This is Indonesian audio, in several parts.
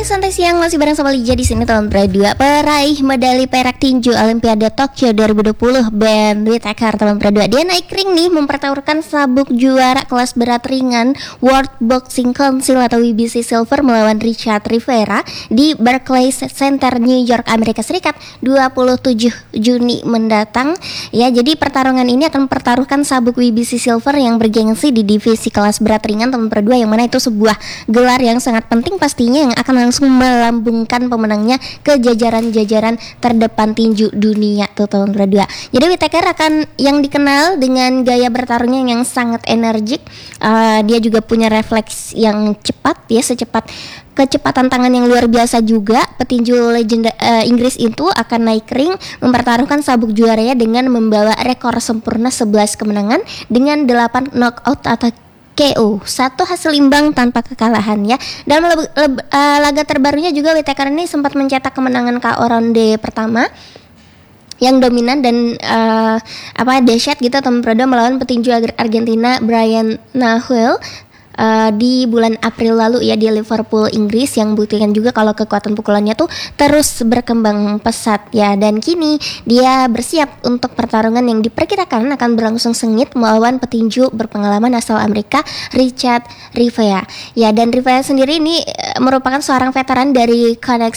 Hai, santai siang masih bareng sama Lija di sini tahun berdua peraih medali perak tinju Olimpiade Tokyo 2020 Ben Whittaker tahun berdua. Dia naik ring nih mempertaruhkan sabuk juara kelas berat ringan World Boxing Council atau WBC Silver melawan Richard Rivera di Barclays Center New York, Amerika Serikat 27 Juni mendatang. Ya, jadi pertarungan ini akan mempertaruhkan sabuk WBC Silver yang bergengsi di divisi kelas berat ringan tahun berdua, yang mana itu sebuah gelar yang sangat penting pastinya, yang akan langsung melambungkan pemenangnya ke jajaran-jajaran terdepan tinju dunia tuh tahun berdua. Jadi Whittaker akan yang dikenal dengan gaya bertarungnya yang sangat energik. Dia juga punya refleks yang cepat ya, kecepatan tangan yang luar biasa juga. Petinju legenda Inggris itu akan naik ring mempertaruhkan sabuk juaranya dengan membawa rekor sempurna 11 kemenangan dengan 8 knockout atau KO, satu hasil imbang tanpa kekalahan ya. Dalam laga terbarunya juga Whittaker ini sempat mencetak kemenangan KO ronde pertama yang dominan dan dahsyat gitu teman Prodo melawan petinju Argentina Brian Nahuel di bulan April lalu ya di Liverpool, Inggris, yang buktikan juga kalau kekuatan pukulannya tuh terus berkembang pesat ya. Dan kini dia bersiap untuk pertarungan yang diperkirakan akan berlangsung sengit melawan petinju berpengalaman asal Amerika Richard Rivera ya. Dan Rivera sendiri ini merupakan seorang veteran dari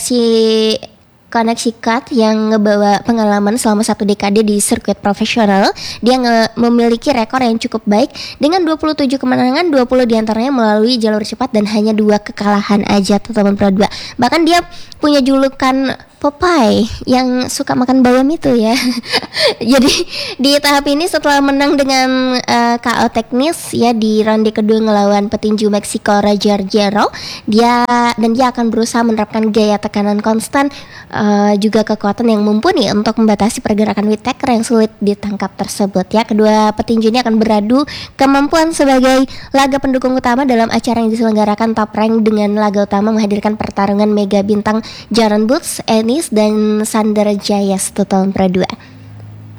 Connecticut yang ngebawa pengalaman selama 1 dekade di sirkuit profesional. Dia memiliki rekor yang cukup baik dengan 27 kemenangan, 20 diantaranya melalui jalur cepat dan hanya 2 kekalahan aja teman Pro 2. Bahkan dia punya julukan Popeye yang suka makan bawang itu ya. Jadi di tahap ini setelah menang dengan KO teknis ya di ronde kedua ngelawan petinju Meksiko Roger Jero, dia akan berusaha menerapkan gaya tekanan konstan, juga kekuatan yang mumpuni untuk membatasi pergerakan Whittaker yang sulit ditangkap tersebut ya. Kedua petinju ini akan beradu kemampuan sebagai laga pendukung utama dalam acara yang diselenggarakan Top Rank, dengan laga utama menghadirkan pertarungan mega bintang Jaron Boots, Ennis dan Sander Jayas tahun Pro 2.